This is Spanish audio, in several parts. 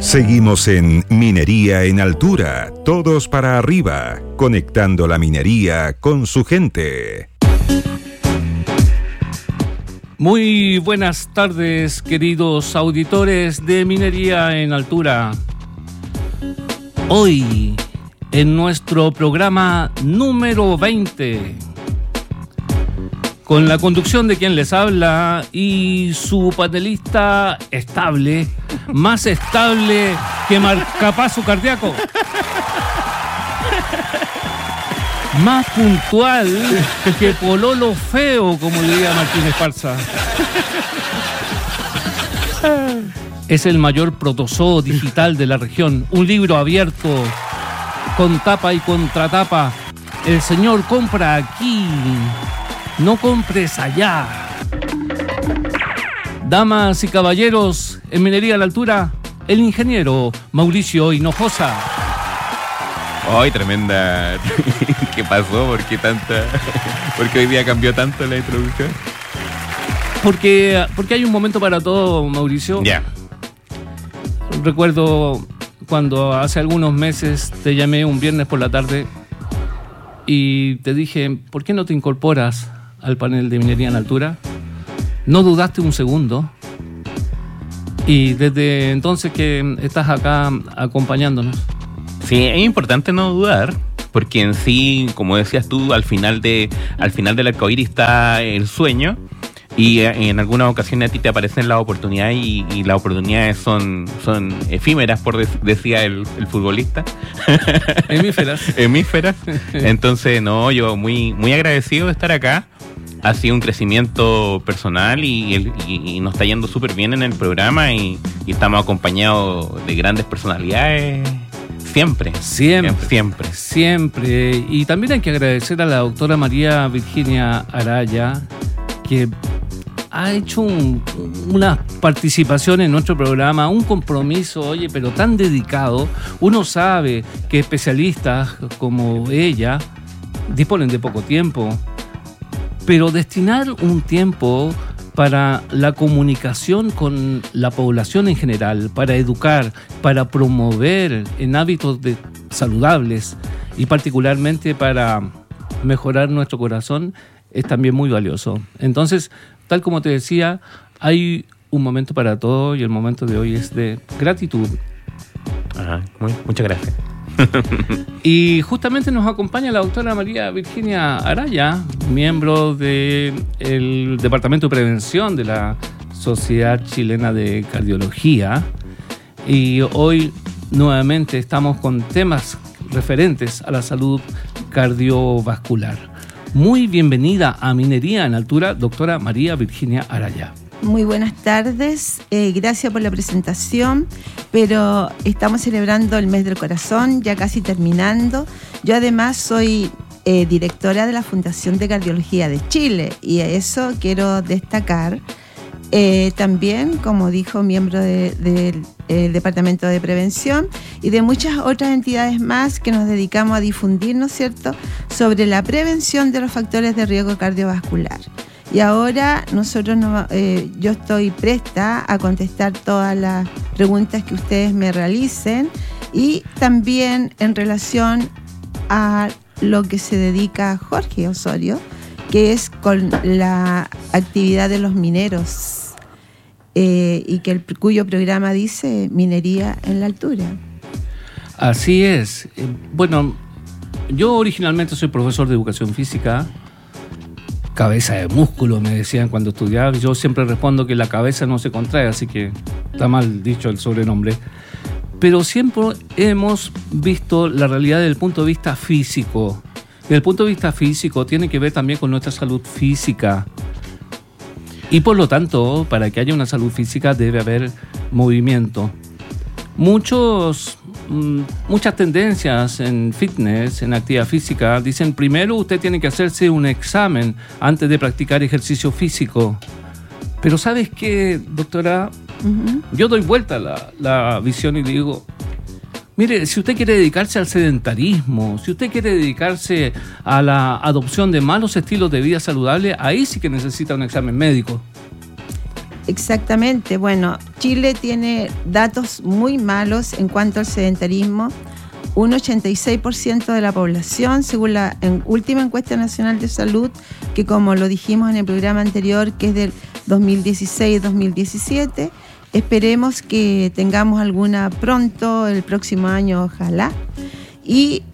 Seguimos en Minería en Altura, todos para arriba, conectando la minería con su gente. Muy buenas tardes, queridos auditores de Minería en Altura. Hoy, en nuestro programa número 20, con la conducción de quien les habla y su panelista estable, más estable que marcapaso cardíaco, más puntual que pololo feo, como diría Martín Esparza. Es el mayor protozoo digital de la región, un libro abierto con tapa y contratapa. El señor compra aquí, no compres allá. Damas y caballeros, en Minería a la Altura, el ingeniero Mauricio Hinojosa. ¡Ay, tremenda! ¿Qué pasó? ¿Por qué hoy día cambió tanto la introducción? Porque hay un momento para todo, Mauricio. Ya. Recuerdo cuando hace algunos meses te llamé un viernes por la tarde y te dije, ¿por qué no te incorporas al panel de Minería en Altura? No dudaste un segundo y desde entonces que estás acá acompañándonos. Sí, es importante no dudar, porque en sí, como decías tú, al final del arcoíris está el sueño, y en algunas ocasiones a ti te aparecen las oportunidades y las oportunidades son efímeras, decía el futbolista. Hemíferas. Entonces, no, yo muy, muy agradecido de estar acá. Ha sido un crecimiento personal y nos está yendo súper bien en el programa y estamos acompañados de grandes personalidades. Siempre. Y también hay que agradecer a la doctora María Virginia Araya, que ha hecho una participación en nuestro programa, un compromiso, oye, pero tan dedicado. Uno sabe que especialistas como ella disponen de poco tiempo, pero destinar un tiempo para la comunicación con la población en general, para educar, para promover en hábitos saludables y particularmente para mejorar nuestro corazón, es también muy valioso. Entonces, tal como te decía, hay un momento para todo y el momento de hoy es de gratitud. Muchas gracias. Y justamente nos acompaña la doctora María Virginia Araya, miembro del Departamento de Prevención de la Sociedad Chilena de Cardiología. Y hoy nuevamente estamos con temas referentes a la salud cardiovascular. Muy bienvenida a Minería en Altura, doctora María Virginia Araya. Muy buenas tardes, gracias por la presentación, pero estamos celebrando el mes del corazón, ya casi terminando. Yo además soy directora de la Fundación de Cardiología de Chile y a eso quiero destacar. También, como dijo, miembro del Departamento de Prevención y de muchas otras entidades más que nos dedicamos a difundir, ¿no es cierto?, sobre la prevención de los factores de riesgo cardiovascular. Y ahora yo estoy presta a contestar todas las preguntas que ustedes me realicen y también en relación a lo que se dedica Jorge Osorio, que es con la actividad de los mineros y cuyo programa dice Minería en la Altura. Así es. Bueno, yo originalmente soy profesor de educación física. Cabeza de músculo, me decían cuando estudiaba. Yo siempre respondo que la cabeza no se contrae, así que está mal dicho el sobrenombre. Pero siempre hemos visto la realidad desde el punto de vista físico. Desde el punto de vista físico tiene que ver también con nuestra salud física. Y por lo tanto, para que haya una salud física debe haber movimiento. Muchas tendencias en fitness, en actividad física, dicen primero usted tiene que hacerse un examen antes de practicar ejercicio físico. Pero ¿sabes qué, doctora? Yo doy vuelta la visión y le digo, mire, si usted quiere dedicarse al sedentarismo, si usted quiere dedicarse a la adopción de malos estilos de vida saludable, ahí sí que necesita un examen médico. Exactamente. Bueno, Chile tiene datos muy malos en cuanto al sedentarismo. Un 86% de la población, según la última encuesta nacional de salud, que como lo dijimos en el programa anterior, que es del 2016-2017, esperemos que tengamos alguna pronto, el próximo año, ojalá. Y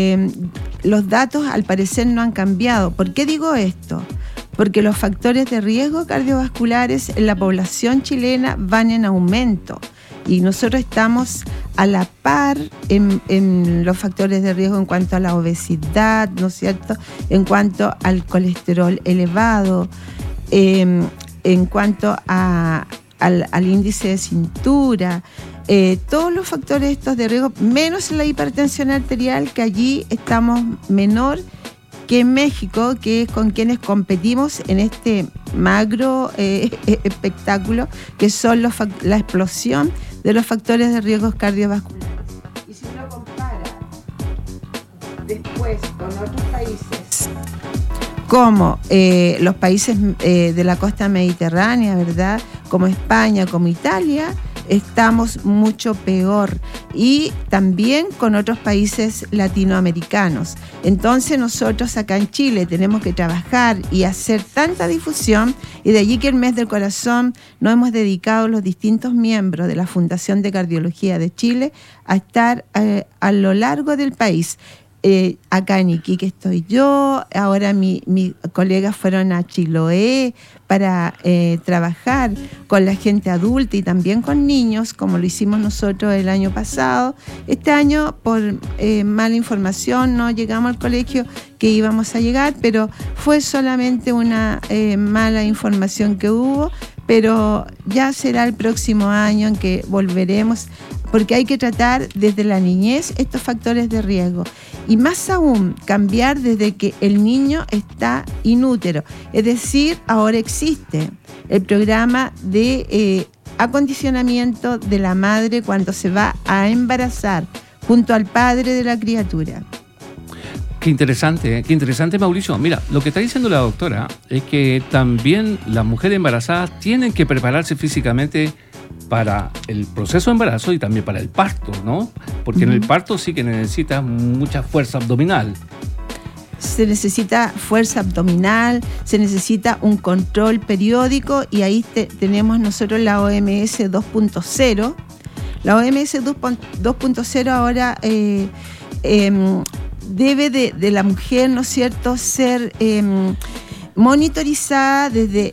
los datos al parecer no han cambiado. ¿Por qué digo esto? Porque los factores de riesgo cardiovasculares en la población chilena van en aumento. Y nosotros estamos a la par en los factores de riesgo en cuanto a la obesidad, ¿no es cierto?, en cuanto al colesterol elevado, en cuanto al índice de cintura, todos los factores estos de riesgo, menos la hipertensión arterial, que allí estamos menor que en México, que es con quienes competimos en este magro espectáculo, que son la explosión de los factores de riesgos cardiovasculares. Y si uno compara después con otros países, como los países de la costa mediterránea, ¿verdad?, como España, como Italia, estamos mucho peor, y también con otros países latinoamericanos. Entonces nosotros acá en Chile tenemos que trabajar y hacer tanta difusión, y de allí que el mes del corazón nos hemos dedicado los distintos miembros de la Fundación de Cardiología de Chile a estar a lo largo del país. Acá en Iquique estoy yo, ahora mis colegas fueron a Chiloé para trabajar con la gente adulta y también con niños, como lo hicimos nosotros el año pasado. Este año, por mala información, no llegamos al colegio que íbamos a llegar, pero fue solamente una mala información que hubo, pero ya será el próximo año en que volveremos, porque hay que tratar desde la niñez estos factores de riesgo. Y más aún, cambiar desde que el niño está inútero. Es decir, ahora existe el programa de acondicionamiento de la madre cuando se va a embarazar, junto al padre de la criatura. Qué interesante, Mauricio. Mira, lo que está diciendo la doctora es que también las mujeres embarazadas tienen que prepararse físicamente para el proceso de embarazo y también para el parto, ¿no? Porque en el parto sí que necesitas mucha fuerza abdominal. Se necesita fuerza abdominal, se necesita un control periódico, y ahí tenemos nosotros la OMS 2.0. La OMS 2.0 ahora debe de la mujer, ¿no es cierto?, ser monitorizada desde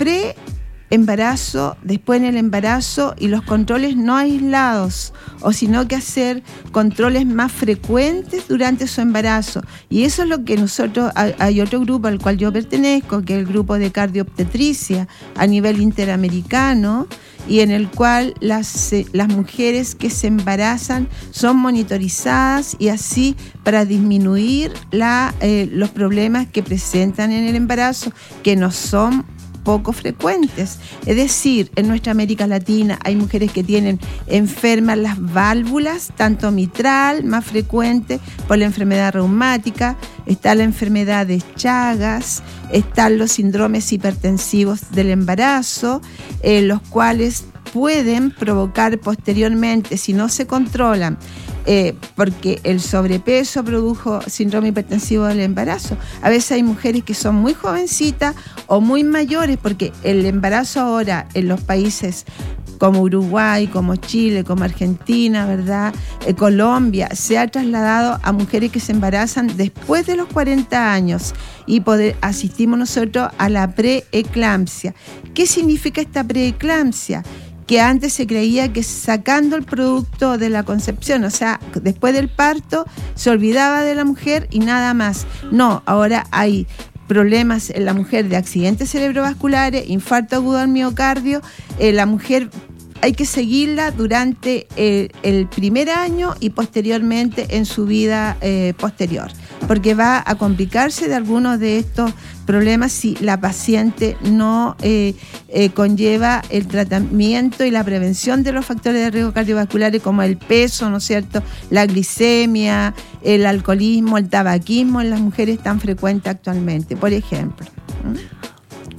embarazo, después en el embarazo, y los controles no aislados, o sino que hacer controles más frecuentes durante su embarazo. Y eso es lo que nosotros, hay otro grupo al cual yo pertenezco, que es el grupo de cardiobstetricia a nivel interamericano, y en el cual las mujeres que se embarazan son monitorizadas, y así para disminuir los problemas que presentan en el embarazo, que no son poco frecuentes. Es decir, en nuestra América Latina hay mujeres que tienen enfermas las válvulas, tanto mitral, más frecuente por la enfermedad reumática, está la enfermedad de Chagas, están los síndromes hipertensivos del embarazo, los cuales pueden provocar posteriormente, si no se controlan, porque el sobrepeso produjo síndrome hipertensivo del embarazo. A veces hay mujeres que son muy jovencitas o muy mayores, porque el embarazo ahora en los países como Uruguay, como Chile, como Argentina, ¿verdad?, Colombia, se ha trasladado a mujeres que se embarazan después de los 40 años, y asistimos nosotros a la preeclampsia. ¿Qué significa esta preeclampsia? Que antes se creía que sacando el producto de la concepción, o sea, después del parto, se olvidaba de la mujer y nada más. No, ahora hay problemas en la mujer de accidentes cerebrovasculares, infarto agudo al miocardio. La mujer hay que seguirla durante el primer año y posteriormente en su vida posterior, porque va a complicarse de algunos de estos problemas si la paciente no conlleva el tratamiento y la prevención de los factores de riesgo cardiovasculares, como el peso, ¿no es cierto?, la glicemia, el alcoholismo, el tabaquismo en las mujeres tan frecuente actualmente, por ejemplo.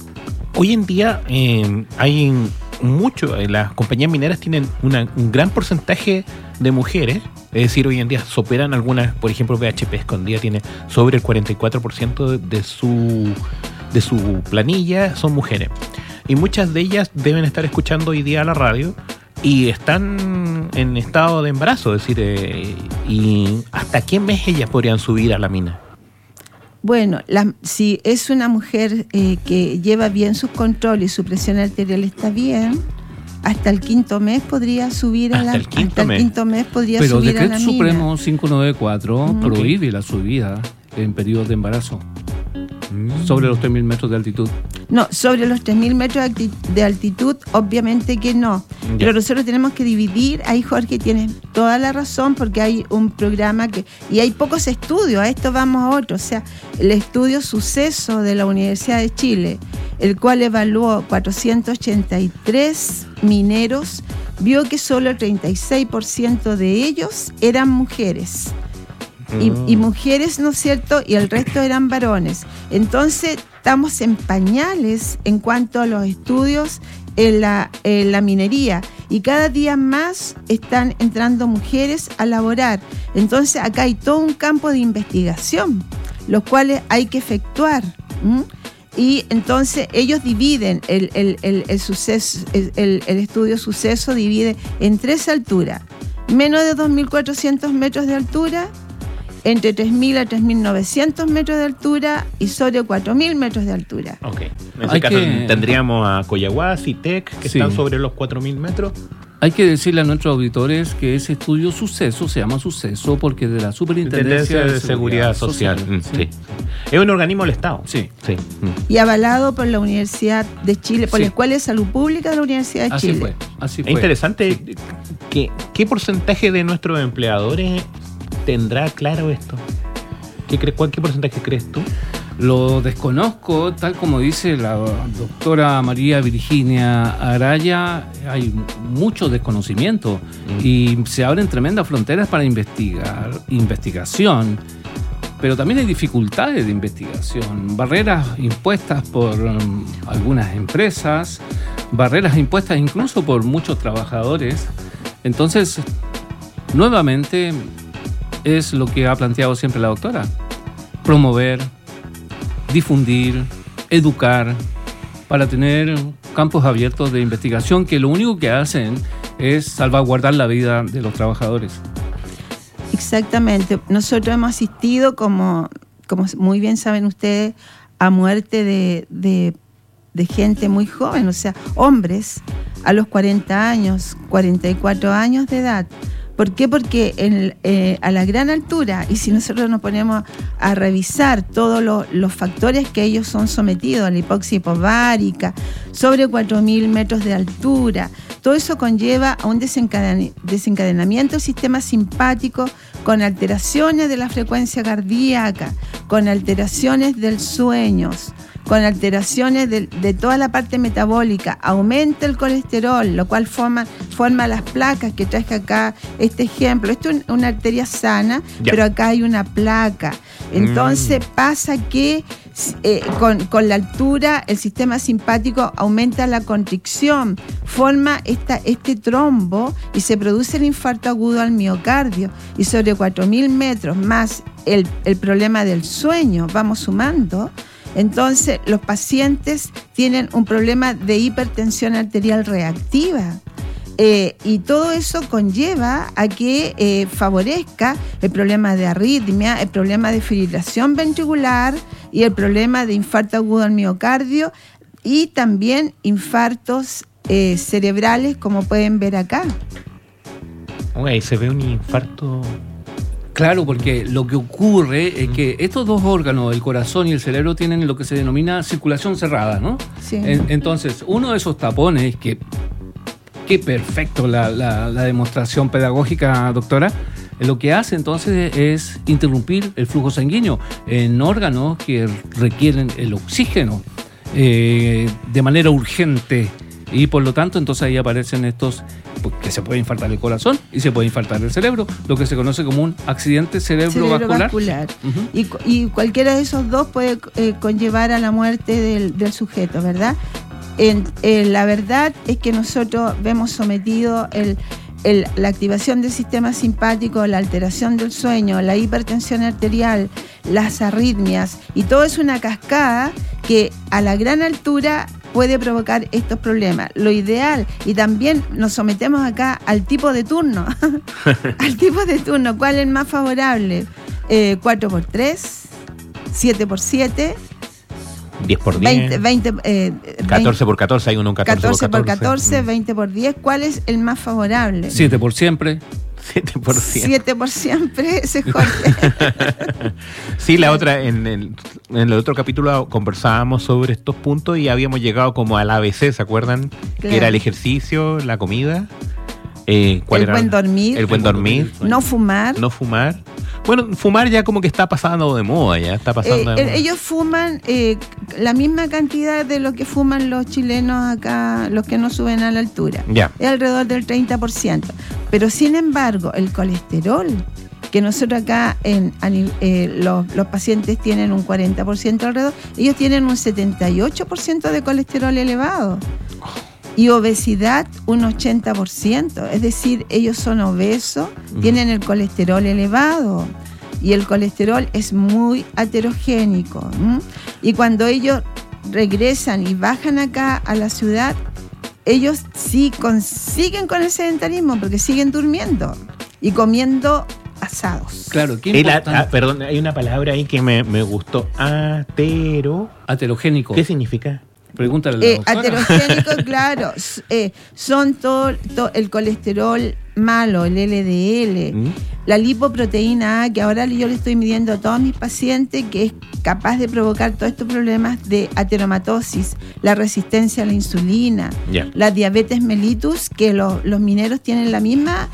Hoy en día hay mucho, las compañías mineras tienen un gran porcentaje de mujeres. Es decir, hoy en día superan algunas, por ejemplo, BHP Escondida tiene sobre el 44% de su planilla son mujeres. Y muchas de ellas deben estar escuchando hoy día la radio y están en estado de embarazo. Es decir, ¿y hasta qué mes ellas podrían subir a la mina? Bueno, si es una mujer que lleva bien sus controles y su presión arterial está bien, hasta el 5.º mes podría subir a la mina. Hasta el 5.º mes podría Pero subir a la mina. Decreto Supremo 594 prohíbe la subida en periodos de embarazo sobre los 3.000 metros de altitud. No, sobre los 3.000 metros de altitud, obviamente que no. Ya. Pero nosotros tenemos que dividir, ahí Jorge tiene toda la razón, porque hay un programa y hay pocos estudios, a esto vamos a otro. O sea, el estudio Suceso de la Universidad de Chile, el cual evaluó 483 mineros, vio que solo el 36% de ellos eran mujeres. Y mujeres, ¿no es cierto? Y el resto eran varones. Entonces, estamos en pañales en cuanto a los estudios en la minería. Y cada día más están entrando mujeres a laborar. Entonces, acá hay todo un campo de investigación, los cuales hay que efectuar. Y entonces, ellos dividen el estudio Suceso divide en 3 alturas. Menos de 2.400 metros de altura, entre 3.000 a 3.900 metros de altura y sobre 4.000 metros de altura. Ok. En ese caso tendríamos a Coyahuasi y Tec, que están sobre los 4.000 metros. Hay que decirle a nuestros auditores que ese estudio Suceso se llama Suceso porque de la Superintendencia de Seguridad Social. Sí. Es un organismo del Estado. Sí. Y avalado por la Universidad de Chile, por la Escuela de Salud Pública de la Universidad de Chile. Así fue. Es interesante qué porcentaje de nuestros empleadores tendrá claro esto. ¿Qué porcentaje crees tú? Lo desconozco, tal como dice la doctora María Virginia Araya, hay mucho desconocimiento y se abren tremendas fronteras para investigación, pero también hay dificultades de investigación, barreras impuestas por algunas empresas, barreras impuestas incluso por muchos trabajadores. Entonces, nuevamente, es lo que ha planteado siempre la doctora: promover, difundir, educar, para tener campos abiertos de investigación que lo único que hacen es salvaguardar la vida de los trabajadores. Exactamente. Nosotros hemos asistido, como muy bien saben ustedes, a muerte de gente muy joven, o sea, hombres a los 40 años, 44 años de edad. ¿Por qué? Porque a la gran altura, y si nosotros nos ponemos a revisar todos los factores que ellos son sometidos, a la hipoxia hipovárica, sobre 4.000 metros de altura, todo eso conlleva a un desencadenamiento del sistema simpático con alteraciones de la frecuencia cardíaca, con alteraciones del sueño, con alteraciones de toda la parte metabólica, aumenta el colesterol, lo cual forma las placas que traje acá, este ejemplo. Esto es una arteria sana, pero acá hay una placa. Entonces pasa que con la altura el sistema simpático aumenta la constricción, forma este trombo y se produce el infarto agudo al miocardio. Y sobre 4.000 metros más el problema del sueño, vamos sumando. Entonces, los pacientes tienen un problema de hipertensión arterial reactiva. Y todo eso conlleva a que favorezca el problema de arritmia, el problema de fibrilación ventricular y el problema de infarto agudo al miocardio y también infartos cerebrales, como pueden ver acá. Ahí se ve un infarto. Claro, porque lo que ocurre es que estos dos órganos, el corazón y el cerebro, tienen lo que se denomina circulación cerrada, ¿no? Sí. Entonces, uno de esos tapones, qué perfecto la demostración pedagógica, doctora, lo que hace entonces es interrumpir el flujo sanguíneo en órganos que requieren el oxígeno de manera urgente. Y por lo tanto, entonces ahí aparecen estos, que se puede infartar el corazón y se puede infartar el cerebro, lo que se conoce como un accidente cerebrovascular. Y cualquiera de esos dos puede conllevar a la muerte del sujeto, ¿verdad? La verdad es que nosotros vemos sometido la activación del sistema simpático, la alteración del sueño, la hipertensión arterial, las arritmias, y todo es una cascada que a la gran altura puede provocar estos problemas. Lo ideal, y también nos sometemos acá al tipo de turno, al tipo de turno, ¿cuál es el más favorable? 4x3, 7x7, 10x10, 20, 14x14, hay uno en 14x14. 14x14, 20x10, ¿cuál es el más favorable? 7 por siempre. 7%. 7 por siempre, ese es Jorge. Sí, la otra, en el otro capítulo conversábamos sobre estos puntos y habíamos llegado como al ABC, ¿se acuerdan? Claro. Que era el ejercicio, la comida. ¿Cuál era? Buen dormir. El buen dormir. No fumar. No fumar. Bueno, fumar ya como que está pasando de moda, ya está pasando de moda. Ellos fuman la misma cantidad de lo que fuman los chilenos acá, los que no suben a la altura. Ya. Es alrededor del 30%. Pero sin embargo, el colesterol, que nosotros acá los pacientes tienen un 40% alrededor, ellos tienen un 78% de colesterol elevado. Y obesidad un 80%, es decir, ellos son obesos, tienen el colesterol elevado y el colesterol es muy aterogénico. Y cuando ellos regresan y bajan acá a la ciudad, ellos sí siguen con el sedentarismo porque siguen durmiendo y comiendo asados. Claro, qué importante. Perdón, hay una palabra ahí que me gustó. Aterogénico. ¿Qué significa? Pregúntale a la doctora. Aterogénicos, claro, son todo el colesterol malo, el LDL, la lipoproteína A, que ahora yo le estoy midiendo a todos mis pacientes, que es capaz de provocar todos estos problemas de ateromatosis, la resistencia a la insulina, la diabetes mellitus, que los mineros tienen la misma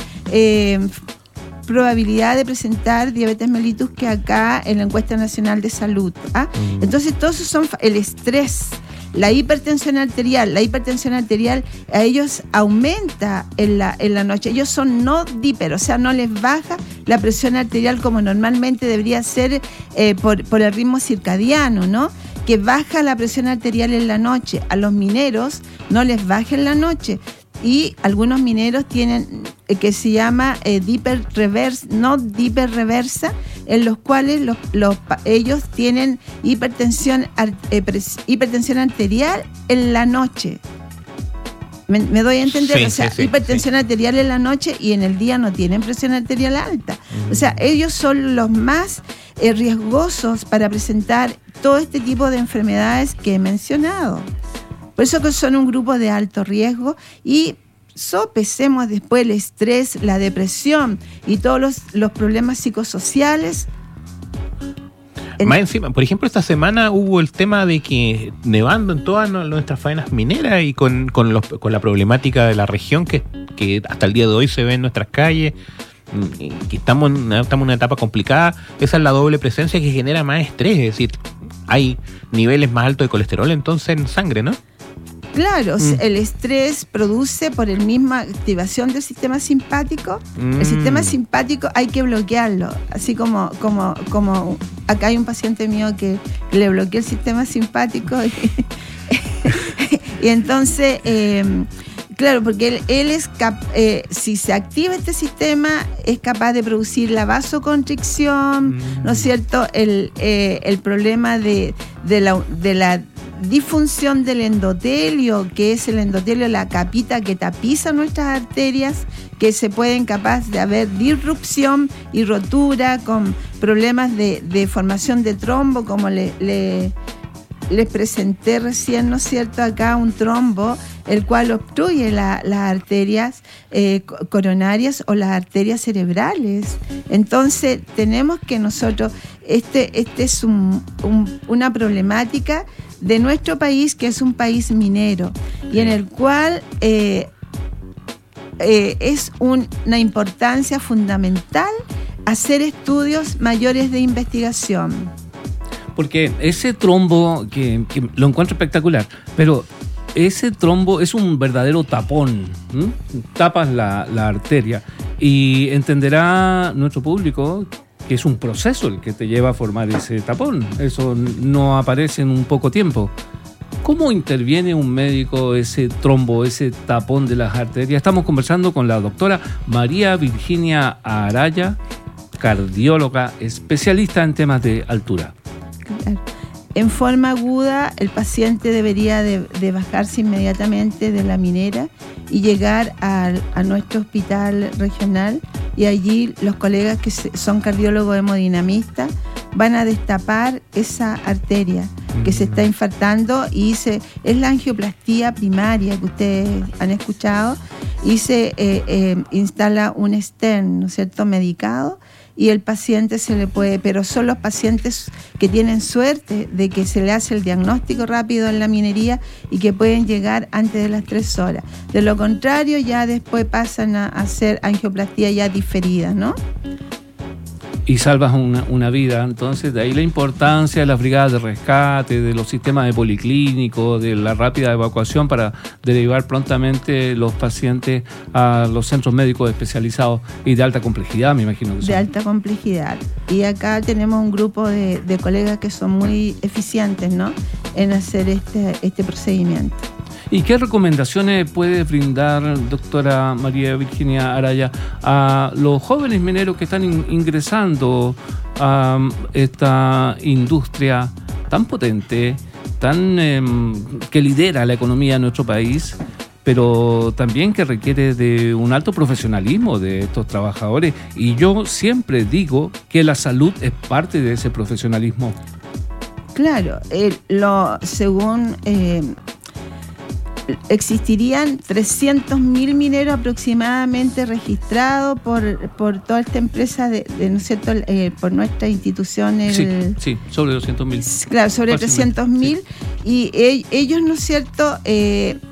probabilidad de presentar diabetes mellitus que acá en la encuesta nacional de salud. Entonces todos esos son el estrés. La hipertensión arterial a ellos aumenta en la noche. Ellos son no díper, o sea, no les baja la presión arterial como normalmente debería ser por el ritmo circadiano, ¿no? Que baja la presión arterial en la noche. A los mineros no les baja en la noche. Y algunos mineros tienen que se llama no diperreversa, en los cuales ellos tienen hipertensión arterial en la noche. ¿Me doy a entender? Sí, o sea, hipertensión arterial en la noche y en el día no tienen presión arterial alta. O sea, ellos son los más riesgosos para presentar todo este tipo de enfermedades que he mencionado. Por eso que son un grupo de alto riesgo y sopesemos después el estrés, la depresión y todos los problemas psicosociales. Más encima, por ejemplo, esta semana hubo el tema de que nevando en todas nuestras faenas mineras y con la problemática de la región que hasta el día de hoy se ve en nuestras calles, que estamos en una etapa complicada. Esa es la doble presencia que genera más estrés, es decir, hay niveles más altos de colesterol entonces en sangre, ¿no? Claro, el estrés produce por el misma activación del sistema simpático. El sistema simpático hay que bloquearlo, así como acá hay un paciente mío que le bloqueó el sistema simpático y entonces, claro, porque él es si se activa este sistema es capaz de producir la vasoconstricción, ¿no es cierto? El problema de la disfunción del endotelio, que es el endotelio, la capita que tapiza nuestras arterias, que se pueden capaz de haber disrupción y rotura con problemas de formación de trombo, como les presenté recién, ¿no es cierto? Acá un trombo, el cual obstruye las arterias coronarias o las arterias cerebrales. Entonces, tenemos que nosotros, este es una problemática de nuestro país, que es un país minero, y en el cual es una importancia fundamental hacer estudios mayores de investigación. Porque ese trombo, que lo encuentro espectacular, pero ese trombo es un verdadero tapón, ¿m? Tapas la arteria, y entenderá nuestro público que es un proceso el que te lleva a formar ese tapón. Eso no aparece en un poco tiempo. ¿Cómo interviene un médico ese trombo, ese tapón de las arterias? Estamos conversando con la doctora María Virginia Araya, cardióloga, especialista en temas de altura. Claro. En forma aguda, el paciente debería de bajarse inmediatamente de la minera y llegar a nuestro hospital regional, y allí los colegas que son cardiólogos hemodinamistas van a destapar esa arteria que se está infartando, y es la angioplastía primaria que ustedes han escuchado, y se instala un stent, ¿no es cierto?, medicado, y el paciente se le puede, pero son los pacientes que tienen suerte de que se le hace el diagnóstico rápido en la minería y que pueden llegar antes de las 3 horas. De lo contrario, ya después pasan a hacer angioplastía ya diferida, ¿no? Y salvas una vida. Entonces, de ahí la importancia de las brigadas de rescate, de los sistemas de policlínico, de la rápida evacuación para derivar prontamente los pacientes a los centros médicos especializados y de alta complejidad, me imagino que son. De alta complejidad. Y acá tenemos un grupo de colegas que son muy eficientes, ¿no?, en hacer este procedimiento. ¿Y qué recomendaciones puede brindar, doctora María Virginia Araya, a los jóvenes mineros que están ingresando a esta industria tan potente, que lidera la economía de nuestro país, pero también que requiere de un alto profesionalismo de estos trabajadores? Y yo siempre digo que la salud es parte de ese profesionalismo. Claro, según... existirían 300.000 mineros aproximadamente registrados por toda esta empresa ¿no es cierto?, por nuestra institución. Sí, sobre 200.000. Claro, sobre 300.000. Sí. Y ellos, ¿no es cierto?,